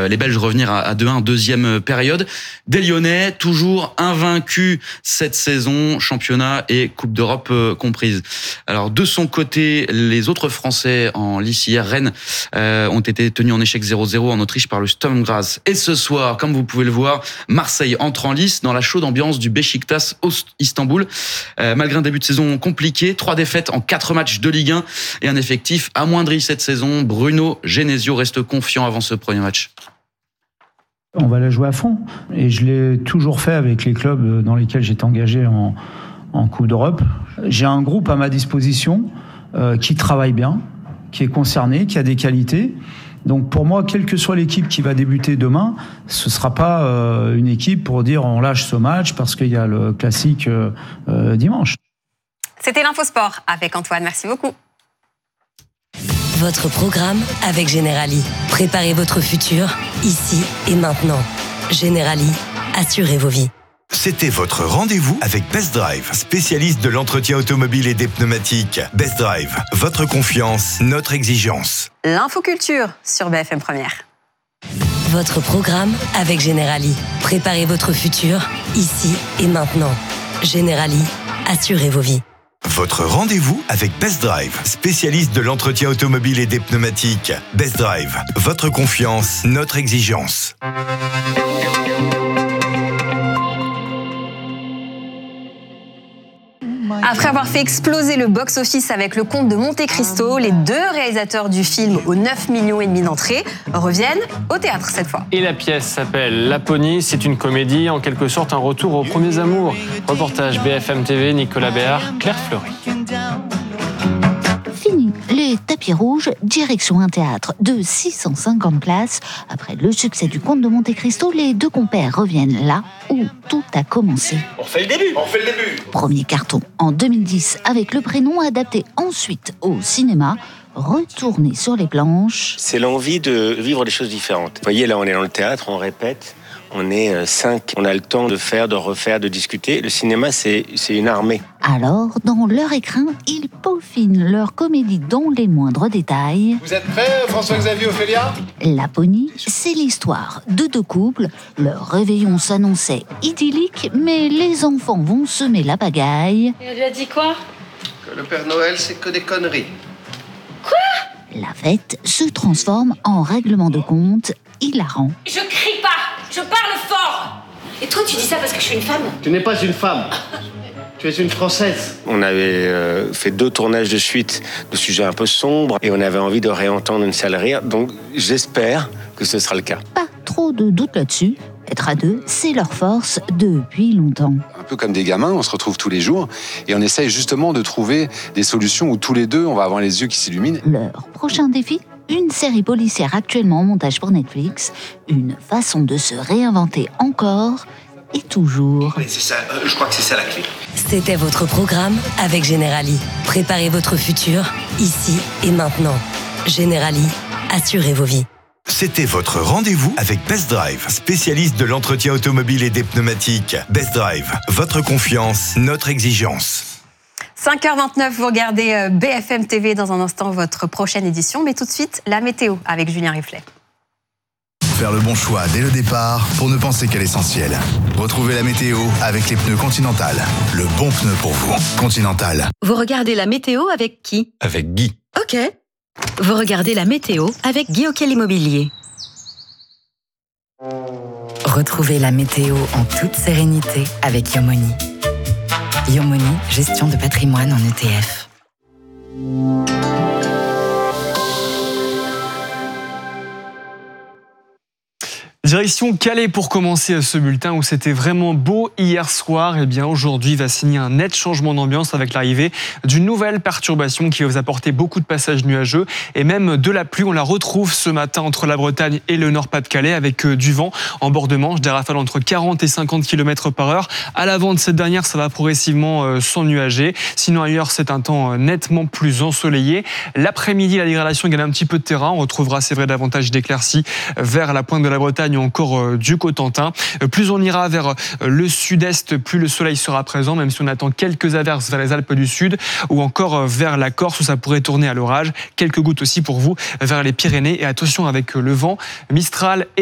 les Belges revenir à 2-1 en deuxième période. Des Lyonnais, toujours invaincus cette saison, championnat et Coupe d'Europe comprise. Alors de son côté, les autres Français en lice hier, Rennes, ont été tenus en échec 0-0 en Autriche par le Sturm Graz. Et ce soir, comme vous pouvez le voir, Marseille entre en lice dans la chaude ambiance du Beşiktaş Istanbul. Malgré un début de saison compliqué, 3 défaites en 4 matchs de Ligue 1 et un effectif amoindri cette saison, Bruno Genesio reste confiant avant ce premier match. On va la jouer à fond. Et je l'ai toujours fait avec les clubs dans lesquels j'étais engagé en Coupe d'Europe. J'ai un groupe à ma disposition qui travaille bien, qui est concerné, qui a des qualités. Donc pour moi, quelle que soit l'équipe qui va débuter demain, ce ne sera pas une équipe pour dire on lâche ce match parce qu'il y a le classique dimanche. C'était l'Infosport avec Antoine. Merci beaucoup. Votre programme avec Generali. Préparez votre futur, ici et maintenant. Generali, assurez vos vies. C'était votre rendez-vous avec Best Drive, spécialiste de l'entretien automobile et des pneumatiques. Best Drive, votre confiance, notre exigence. L'infoculture sur BFM Première. Votre programme avec Generali. Préparez votre futur, ici et maintenant. Generali, assurez vos vies. Votre rendez-vous avec Best Drive, spécialiste de l'entretien automobile et des pneumatiques. Best Drive, votre confiance, notre exigence. Après avoir fait exploser le box-office avec Le Comte de Monte Cristo, les 2 réalisateurs du film aux 9,5 millions d'entrées reviennent au théâtre cette fois. Et la pièce s'appelle Laponie, c'est une comédie, en quelque sorte un retour aux premiers amours. Reportage BFM TV, Nicolas Béard, Claire Fleury. Fini les tapis rouges, direction un théâtre de 650 places. Après le succès du Comte de Monte Cristo, les 2 compères reviennent là où tout a commencé. On fait le début. Premier carton en 2010 avec Le Prénom, adapté ensuite au cinéma, retourné sur les planches. C'est l'envie de vivre des choses différentes. Vous voyez, là, on est dans le théâtre, on répète. On est 5, on a le temps de faire, de refaire, de discuter. Le cinéma, c'est une armée. Alors, dans leur écrin, ils peaufinent leur comédie dans les moindres détails. Vous êtes prêts, François-Xavier, Ophélia ? Laponie, c'est l'histoire de 2 couples. Leur réveillon s'annonçait idyllique, mais les enfants vont semer la pagaille. Et elle lui a dit quoi ? Que le Père Noël, c'est que des conneries. Quoi ? La fête se transforme en règlement de compte hilarant. Je crie pas, je parle fort. Et toi, tu dis ça parce que je suis une femme ? Tu n'es pas une femme. Tu es une Française. On avait fait 2 tournages de suite de sujets un peu sombres et on avait envie de réentendre une salle rire. Donc j'espère que ce sera le cas. Pas trop de doute là-dessus. Être à 2, c'est leur force depuis longtemps. Un peu comme des gamins, on se retrouve tous les jours et on essaye justement de trouver des solutions où tous les 2, on va avoir les yeux qui s'illuminent. Leur prochain défi ? Une série policière actuellement en montage pour Netflix. Une façon de se réinventer encore et toujours. Oui, c'est ça, je crois que c'est ça la clé. C'était votre programme avec Generali. Préparez votre futur, ici et maintenant. Generali, assurez vos vies. C'était votre rendez-vous avec Best Drive, spécialiste de l'entretien automobile et des pneumatiques. Best Drive, votre confiance, notre exigence. 5h29, vous regardez BFM TV. Dans un instant, votre prochaine édition. Mais tout de suite, la météo avec Julien Riflet. Faire le bon choix dès le départ pour ne penser qu'à l'essentiel. Retrouvez la météo avec les pneus Continental. Le bon pneu pour vous. Continental. Vous regardez la météo avec qui ? Avec Guy. Ok. Vous regardez la météo avec Guy Auquel Immobilier. Retrouvez la météo en toute sérénité avec Yomoni. Yomoni, gestion de patrimoine en ETF. Direction Calais pour commencer ce bulletin où c'était vraiment beau hier soir. Et bien aujourd'hui va signer un net changement d'ambiance avec l'arrivée d'une nouvelle perturbation qui va vous apporter beaucoup de passages nuageux et même de la pluie. On la retrouve ce matin entre la Bretagne et le Nord-Pas-de-Calais avec du vent en bord de Manche, des rafales entre 40 et 50 km/h. À l'avant de cette dernière, ça va progressivement s'ennuager. Sinon ailleurs, c'est un temps nettement plus ensoleillé. L'après-midi, la dégradation gagne un petit peu de terrain. On retrouvera, c'est vrai, davantage d'éclaircies vers la pointe de la Bretagne ou encore du Cotentin. Plus on ira vers le sud-est, plus le soleil sera présent, même si on attend quelques averses vers les Alpes du Sud ou encore vers la Corse où ça pourrait tourner à l'orage. Quelques gouttes aussi pour vous vers les Pyrénées. Et attention avec le vent, Mistral et